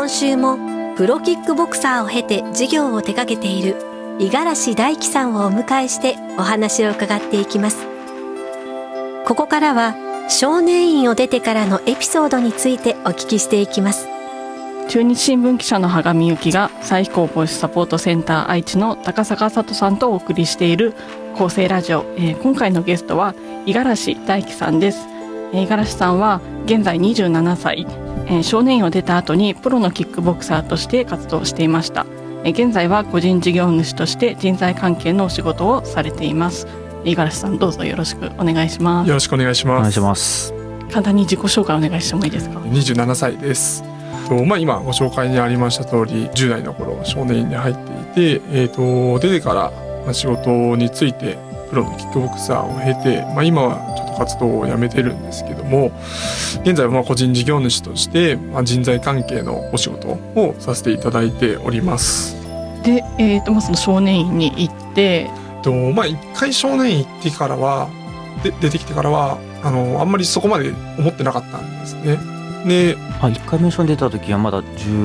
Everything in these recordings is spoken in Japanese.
今週もプロキックボクサーを経て事業を手掛けている五十嵐大樹さんをお迎えしてお話を伺っていきます。ここからは少年院を出てからのエピソードについてお聞きしていきます。 中日新聞記者の羽上由紀が再飛行防止サポートセンター愛知の高坂佐都さんとお送りしている厚生ラジオ、今回のゲストは五十嵐大樹さんです。五十嵐さんは現在27歳、少年院を出た後にプロのキックボクサーとして活動していました。現在は個人事業主として人材関係のお仕事をされています。五十嵐さん、どうぞよろしくお願いします。 よろしくお願いします。 お願いします。 簡単に自己紹介お願いしてもいいですか。 27歳です。今ご紹介にありました通り10代の頃少年院に入っていて、出てから仕事についてプロのキックボクサーを経て、今はちょっと活動をやめてるんですけども、現在は個人事業主として人材関係のお仕事をさせていただいております。 で、その少年院に行って一回少年院行ってからは出てきてからはあんまりそこまで思ってなかったんですね。で、 1回目一緒に出た時はまだ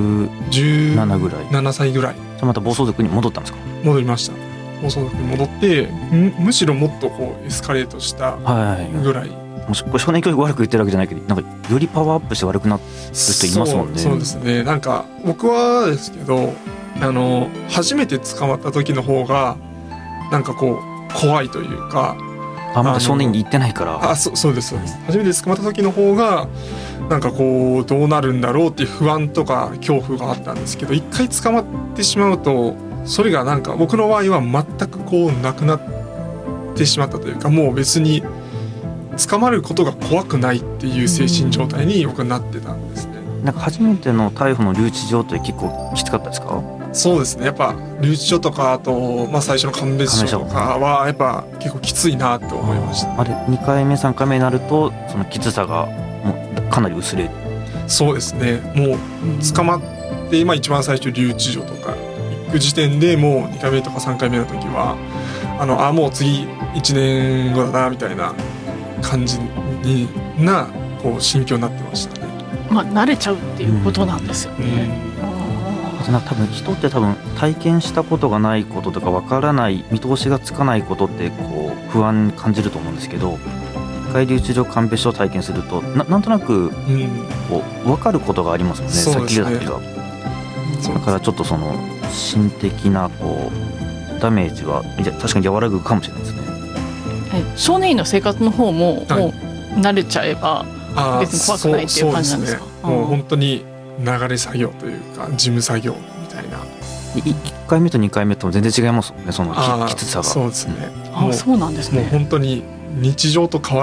17ぐらい 7歳ぐらい。 じゃあまた暴走族に戻ったんですか。 戻りました。暴走族に戻ってむしろもっとエスカレートしたぐらい、 少年教育悪く言ってるわけじゃないけど、なんかよりパワーアップして悪くなる人いますもんね。 そうですね。なんか僕はですけど初めて捕まった時の方がなんか怖いというか、 まだ少年院に行ってないから。 そうです初めて捕まった時の方がなんかどうなるんだろうっていう不安とか恐怖があったんですけど、一回捕まってしまうとそれがなんか僕の場合は全くなくなってしまったというか、もう別に捕まることが怖くないっていう精神状態に僕はなってたんですね。 なんか初めての逮捕の留置場って結構きつかったですか。 そうですね。やっぱ留置所とかあと、最初の鑑別所とかはやっぱ結構きついなと思いました。 あれ2回目3回目になるとそのきつさがもうかなり薄れる。 そうですね。もう捕まって一番最初留置所とか行く時点でもう2回目とか3回目の時はもう次1年後だなみたいな感じな心境になってましたね。 慣れちゃうっていうことなんですよね。 多分人って体験したことがないこととか分からない見通しがつかないことって不安に感じると思うんですけど、一回留置場鑑別所を体験するとなんとなく分かることがありますもんね。 そうですね。 先がだからちょっとその心的なダメージは確かに和らぐかもしれないですね。 少年院の生活の方も、もう慣れちゃえば別に怖くないっていう感じなんですか。 もう本当に流れ作業というか事務作業みたいな。 1回目と2回目と全然違いますもんね、そのきつさが。 そうですね。 そうなんですね。 もう本当に日常と変わ